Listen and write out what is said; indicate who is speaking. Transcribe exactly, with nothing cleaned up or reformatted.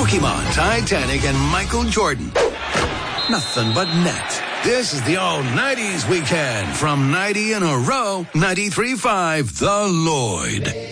Speaker 1: Pokemon, Titanic, and Michael Jordan. Nothing but net. This is the all nineties weekend from ninety in a row, ninety-three point five The Lloyd.